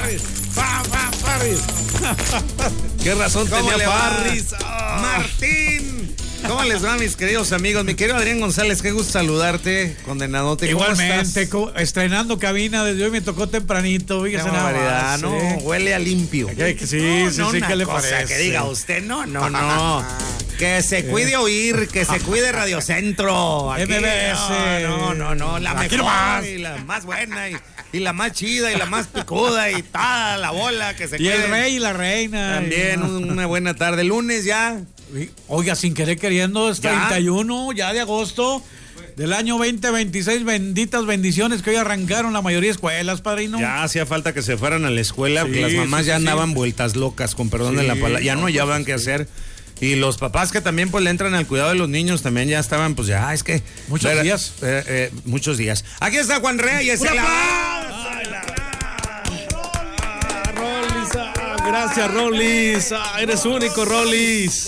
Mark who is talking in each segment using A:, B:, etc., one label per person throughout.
A: Farris. ¿Qué razón tenía Farris?
B: Martín. ¿Cómo les va, mis queridos amigos? Mi querido Adrián González, qué gusto saludarte, condenadote.
C: Igualmente, estrenando cabina, desde hoy me tocó tempranito.
B: Qué barbaridad, ¿no? Huele a limpio.
C: Sí, ¿qué le parece?
B: Que diga usted, no. Que se cuide oír, que se cuide Radio Centro. Aquí,
C: MBS.
B: No, la mejor y la más buena y la más chida y la más picuda y toda la bola que se
C: Y
B: quede.
C: el rey y la reina.
B: También una buena tarde. Lunes ya.
C: Oiga, sin querer queriendo, es 31 ya de agosto del año 2026. Benditas bendiciones que hoy arrancaron la mayoría de escuelas, padrino.
B: Ya hacía falta que se fueran a la escuela, porque las mamás ya andaban vueltas locas, con perdón de la palabra. Ya no hallaban qué hacer. Y los papás que también pues le entran al cuidado de los niños también ya estaban, pues ya, es que...
C: Muchos días.
B: Muchos días. Aquí está Juan Reyes.
A: Gracias, Rolis. Eres único, Rolis.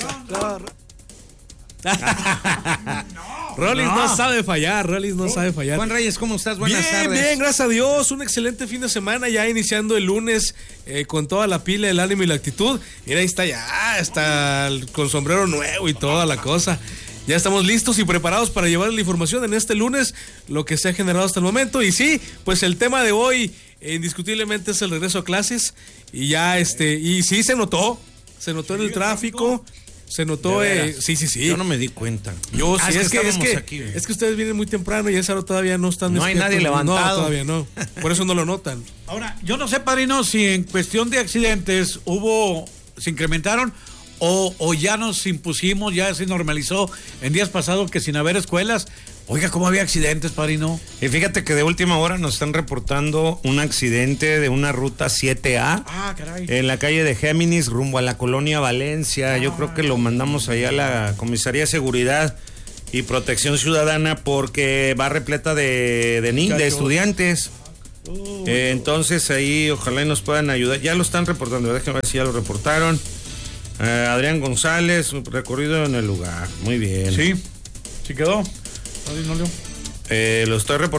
A: Rolis no sabe fallar,
B: Juan Reyes, ¿cómo estás? Buenas tardes.
A: Bien, gracias a Dios. Un excelente fin de semana, ya iniciando el lunes con toda la pila, el ánimo y la actitud. Mira, ahí está ya, está con sombrero nuevo y toda la cosa. Ya estamos listos y preparados para llevar la información en este lunes, lo que se ha generado hasta el momento. Y sí, pues el tema de hoy indiscutiblemente es el regreso a clases. Y ya y sí se notó en el tráfico. Se notó, sí.
B: Yo no me di cuenta.
A: Yo sí, es que ustedes vienen muy temprano y a esa hora todavía no están
B: despiertos. No hay nadie levantado.
A: No, todavía no. Por eso no lo notan.
C: Ahora, yo no sé, padrino, si en cuestión de accidentes se incrementaron o ya nos impusimos, ya se normalizó en días pasados que sin haber escuelas. Oiga, ¿cómo había accidentes, padrino?
B: Y fíjate que de última hora nos están reportando un accidente de una ruta 7A.
C: Ah, caray.
B: En la calle de Géminis, rumbo a la colonia Valencia. Yo creo que lo mandamos allá a la Comisaría de Seguridad y Protección Ciudadana porque va repleta de estudiantes. Entonces ahí ojalá y nos puedan ayudar. Ya lo están reportando, déjenme ver si ya lo reportaron. Adrián González, recorrido en el lugar. Muy bien.
C: Sí quedó.
B: Lo estoy reportando.